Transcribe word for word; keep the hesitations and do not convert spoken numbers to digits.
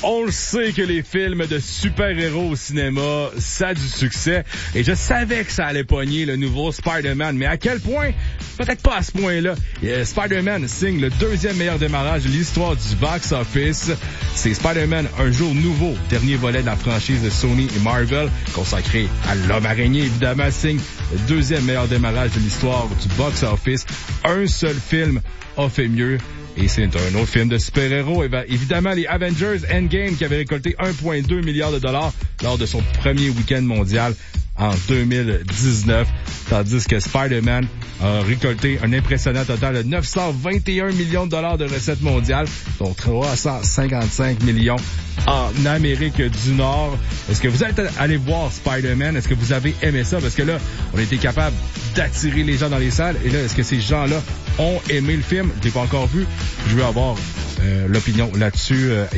On le sait que les films de super-héros au cinéma, ça a du succès. Et je savais que ça allait pogner le nouveau Spider-Man. Mais à quel point? Peut-être pas à ce point-là. Euh, Spider-Man signe le deuxième meilleur démarrage de l'histoire du box-office. C'est Spider-Man, un jour nouveau, dernier volet de la franchise de Sony et Marvel, consacré à l'homme araignée, évidemment, signe le deuxième meilleur démarrage de l'histoire du box-office. Un seul film a fait mieux. Et c'est un autre film de super-héros. Évidemment, les Avengers Endgame qui avait récolté un virgule deux milliard de dollars lors de son premier week-end mondial en deux mille dix-neuf. Tandis que Spider-Man a récolté un impressionnant total de neuf cent vingt et un millions de dollars de recettes mondiales, dont trois cent cinquante-cinq millions en Amérique du Nord. Est-ce que vous êtes allé voir Spider-Man? Est-ce que vous avez aimé ça? Parce que là, on a été capable d'attirer les gens dans les salles. Et là, est-ce que ces gens-là ont aimé le film? Je l'ai pas encore vu. Je veux avoir euh, l'opinion là-dessus. Euh,